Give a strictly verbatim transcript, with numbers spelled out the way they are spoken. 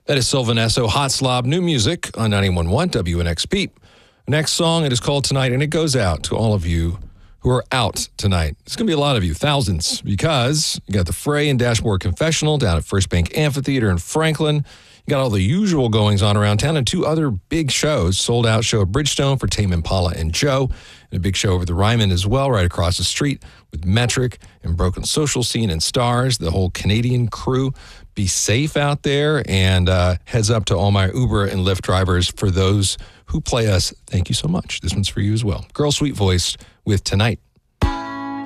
That is Sylvanesso, Hot Slob, new music on ninety-one point one W N X P. Next song, it is called Tonight, and it goes out to all of you who are out tonight. It's going to be a lot of you, thousands, because you got the Fray and Dashboard Confessional down at First Bank Amphitheater in Franklin. You got all the usual goings on around town and two other big shows. Sold out show at Bridgestone for Tame Impala and Joe, and a big show over the Ryman as well, right across the street with Metric and Broken Social Scene and Stars, the whole Canadian crew. Be safe out there, and uh, heads up to all my Uber and Lyft drivers. For those who play us, thank you so much. This one's for you as well. Girl Sweet Voice with Tonight.